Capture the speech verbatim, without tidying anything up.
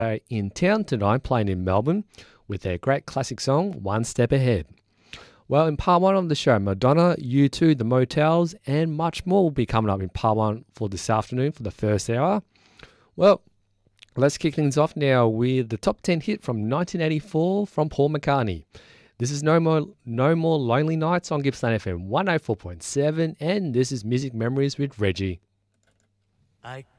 are in town tonight playing in Melbourne with their great classic song, One Step Ahead. Well, in part one of the show, Madonna, U two, The Motels, and much more will be coming up in part one for this afternoon for the first hour. Well, let's kick things off now with the top ten hit from nineteen eighty-four from Paul McCartney. This is No More No More Lonely Nights on Gippsland F M one oh four point seven, and this is Music Memories with Reggie. I